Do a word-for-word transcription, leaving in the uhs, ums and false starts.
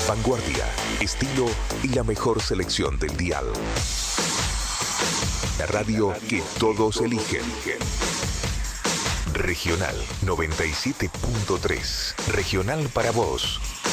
Vanguardia, estilo y la mejor selección del dial. La radio que todos eligen. Regional noventa y siete punto tres. Regional para vos.